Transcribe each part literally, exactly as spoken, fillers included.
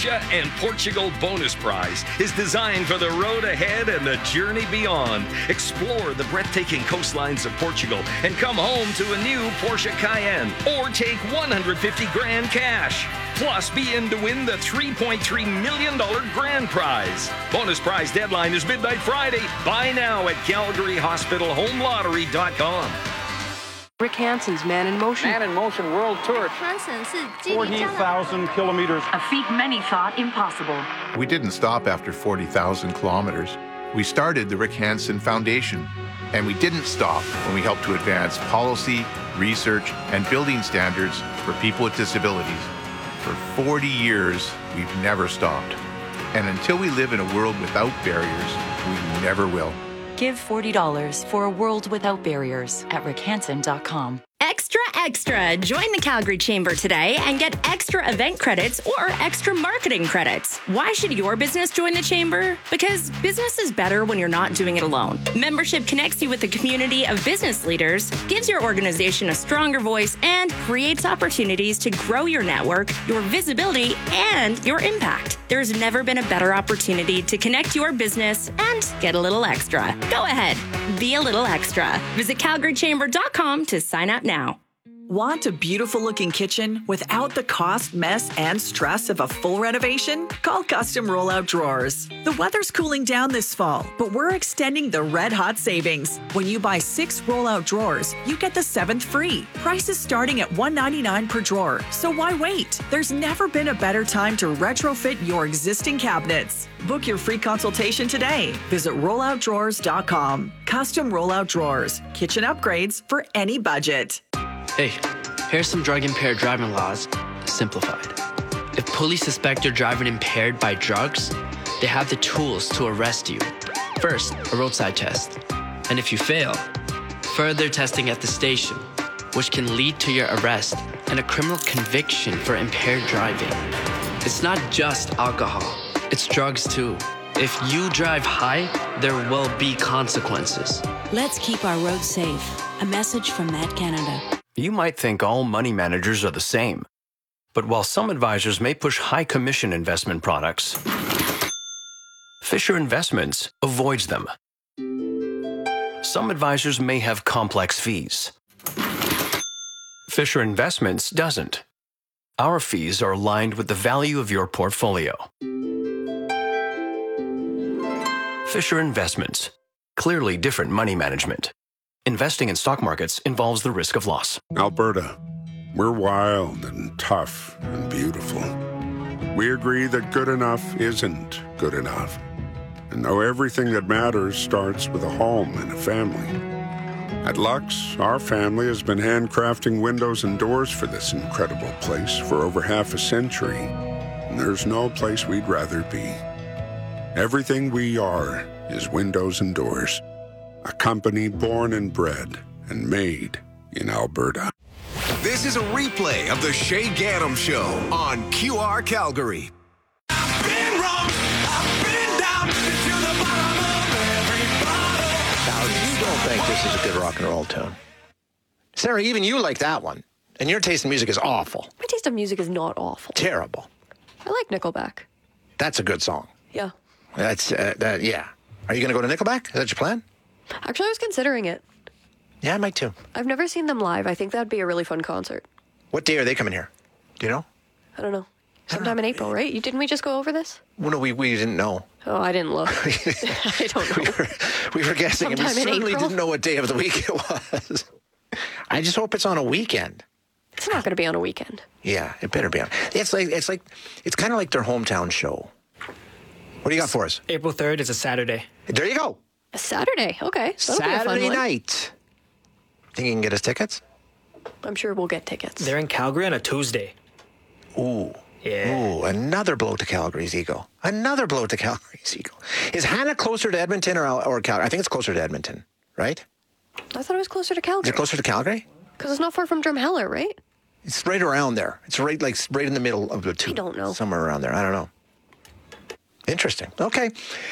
Porsche and Portugal bonus prize is designed for the road ahead and the journey beyond. Explore the breathtaking coastlines of Portugal and come home to a new Porsche Cayenne, or take one hundred fifty grand cash. Plus, be in to win the three point three million dollars grand prize. Bonus prize deadline is midnight Friday. Buy now at calgary hospital home lottery dot com. Rick Hansen's Man in Motion. Man in Motion World Tour. forty thousand kilometers. A feat many thought impossible. We didn't stop after forty thousand kilometers. We started the Rick Hansen Foundation. And we didn't stop when we helped to advance policy, research, and building standards for people with disabilities. For forty years, we've never stopped. And until we live in a world without barriers, we never will. Give forty dollars for a world without barriers at rick hansen dot com. Extra, extra. Join the Calgary Chamber today and get extra event credits or extra marketing credits. Why should your business join the Chamber? Because business is better when you're not doing it alone. Membership connects you with a community of business leaders, gives your organization a stronger voice, and creates opportunities to grow your network, your visibility, and your impact. There's never been a better opportunity to connect your business and get a little extra. Go ahead, be a little extra. Visit calgary chamber dot com to sign up now. Want a beautiful-looking kitchen without the cost, mess, and stress of a full renovation? Call Custom Rollout Drawers. The weather's cooling down this fall, but we're extending the red-hot savings. When you buy six rollout drawers, you get the seventh free. Prices starting at one hundred ninety-nine dollars per drawer, so why wait? There's never been a better time to retrofit your existing cabinets. Book your free consultation today. Visit rollout drawers dot com. Custom Rollout Drawers. Kitchen upgrades for any budget. Hey, here's some drug-impaired driving laws, simplified. If police suspect you're driving impaired by drugs, they have the tools to arrest you. First, a roadside test. And if you fail, further testing at the station, which can lead to your arrest and a criminal conviction for impaired driving. It's not just alcohol, it's drugs too. If you drive high, there will be consequences. Let's keep our roads safe. A message from Met Canada. You might think all money managers are the same. But while some advisors may push high commission investment products, Fisher Investments avoids them. Some advisors may have complex fees. Fisher Investments doesn't. Our fees are aligned with the value of your portfolio. Fisher Investments. Clearly different money management. Investing in stock markets involves the risk of loss. Alberta, we're wild and tough and beautiful. We agree that good enough isn't good enough. And though everything that matters starts with a home and a family. At Lux, our family has been handcrafting windows and doors for this incredible place for over half a century. And there's no place we'd rather be. Everything we are is windows and doors. A company born and bred and made in Alberta. This is a replay of the Shay Gaddam Show on Q R Calgary. I've been wrong. I've been down to the bottom of every bottle. Now, you don't think this is a good rock and roll tune? Sarah, even you like that one. And your taste in music is awful. My taste in music is not awful. Terrible. I like Nickelback. That's a good song. Yeah. That's, uh, that, yeah. Are you going to go to Nickelback? Is that your plan? Actually, I was considering it. Yeah, I might too. I've never seen them live. I think that'd be a really fun concert. What day are they coming here? Do you know? I don't know. Sometime in April, right? You, didn't we just go over this? Well, no, we, we didn't know. Oh, I didn't look. I don't know. We were, we were guessing, Sometime and we certainly April? didn't know what day of the week it was. I just hope it's on a weekend. It's not going to be on a weekend. Yeah, it better be on. It's like it's like it's kind of like their hometown show. What do you got for us? April third is a Saturday. There you go. A Saturday, okay. That'll Saturday be a fun night. Think you can get us tickets? One. I'm sure we'll get tickets. They're in Calgary on a Tuesday. Ooh. Yeah. Ooh, another blow to Calgary's ego. Another blow to Calgary's ego. Is Hannah closer to Edmonton or, or Calgary? I think it's closer to Edmonton, right? I thought it was closer to Calgary. Is it closer to Calgary? Because it's not far from Drumheller, right? It's right around there. It's right like right in the middle of the two. I don't know. Somewhere around there. I don't know. Interesting. Okay.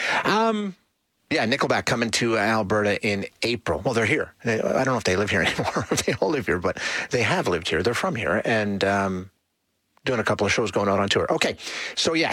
Um, yeah, Nickelback coming to Alberta in April. Well, they're here. I don't know if they live here anymore, if they all live here, but they have lived here. They're from here and um, doing a couple of shows going out on tour. Okay. So, yeah.